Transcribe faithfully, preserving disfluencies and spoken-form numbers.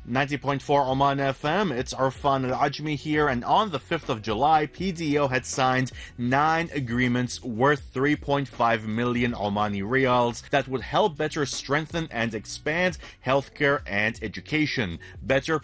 ninety point four Oman F M, it's Arfan Al-Ajmi here, and on the fifth of July, P D O had signed nine agreements worth three point five million Omani riyals that would help better strengthen and expand healthcare and education, better